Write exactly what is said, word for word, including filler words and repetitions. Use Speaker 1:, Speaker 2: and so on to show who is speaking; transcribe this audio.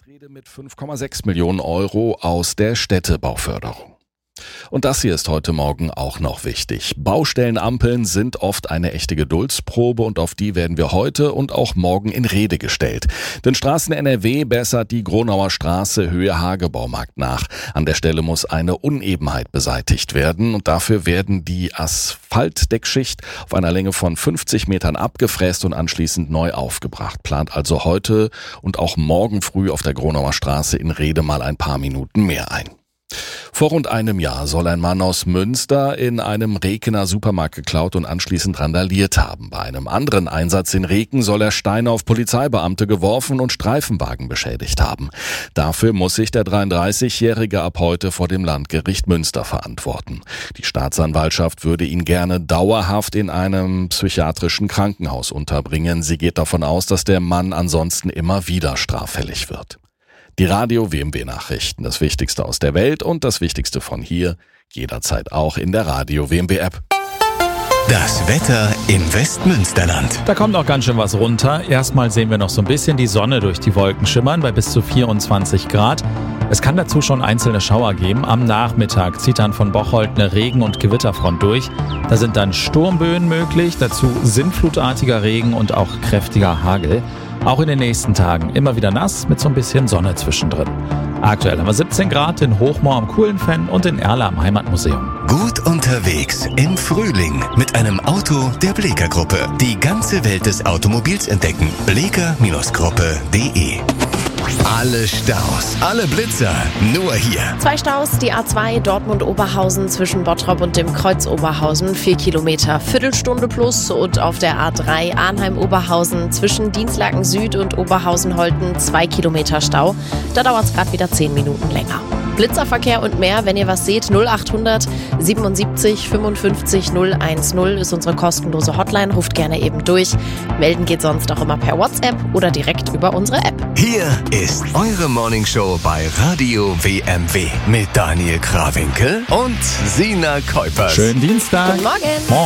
Speaker 1: Rede mit fünf Komma sechs Millionen Euro aus der Städtebauförderung. Und das hier ist heute Morgen auch noch wichtig. Baustellenampeln sind oft eine echte Geduldsprobe und auf die werden wir heute und auch morgen in Rede gestellt. Denn Straßen N R W bessert die Gronauer Straße Höhe Hagebaumarkt nach. An der Stelle muss eine Unebenheit beseitigt werden und dafür werden die Asphaltdeckschicht auf einer Länge von fünfzig Metern abgefräst und anschließend neu aufgebracht. Plant also heute und auch morgen früh auf der Gronauer Straße in Rede mal ein paar Minuten mehr ein. Vor rund einem Jahr soll ein Mann aus Münster in einem Rekener Supermarkt geklaut und anschließend randaliert haben. Bei einem anderen Einsatz in Reken soll er Steine auf Polizeibeamte geworfen und Streifenwagen beschädigt haben. Dafür muss sich der dreiunddreißigjährige ab heute vor dem Landgericht Münster verantworten. Die Staatsanwaltschaft würde ihn gerne dauerhaft in einem psychiatrischen Krankenhaus unterbringen. Sie geht davon aus, dass der Mann ansonsten immer wieder straffällig wird. Die Radio W M W-Nachrichten, das Wichtigste aus der Welt und das Wichtigste von hier, jederzeit auch in der Radio W M W-App.
Speaker 2: Das Wetter im Westmünsterland.
Speaker 3: Da kommt noch ganz schön was runter. Erstmal sehen wir noch so ein bisschen die Sonne durch die Wolken schimmern bei bis zu vierundzwanzig Grad. Es kann dazu schon einzelne Schauer geben. Am Nachmittag zieht dann von Bocholt eine Regen- und Gewitterfront durch. Da sind dann Sturmböen möglich, dazu sintflutartiger Regen und auch kräftiger Hagel. Auch in den nächsten Tagen immer wieder nass mit so ein bisschen Sonne zwischendrin. Aktuell haben wir siebzehn Grad in Hochmoor am Kuhlenfenn und in Erla am Heimatmuseum.
Speaker 2: Gut unterwegs im Frühling mit einem Auto der Bleeker Gruppe. Die ganze Welt des Automobils entdecken. bleeker Gruppe punkt de. Alle Staus, alle Blitzer, nur hier.
Speaker 4: Zwei Staus, die A zwei Dortmund-Oberhausen zwischen Bottrop und dem Kreuz Oberhausen, vier Kilometer, Viertelstunde plus. Und auf der A drei Arnheim-Oberhausen zwischen Dienstlaken Süd und Oberhausen-Holten, zwei Kilometer Stau. Da dauert es gerade wieder zehn Minuten länger. Blitzerverkehr und mehr, wenn ihr was seht, null achthundert siebenundsiebzig fünfundfünfzig null eins null ist unsere kostenlose Hotline. Ruft gerne eben durch. Melden geht sonst auch immer per WhatsApp oder direkt über unsere App.
Speaker 2: Hier ist eure Morningshow bei Radio W M W mit Daniel Krawinkel und Sina Kuipers.
Speaker 3: Schönen Dienstag.
Speaker 4: Guten Morgen.
Speaker 3: Morgen.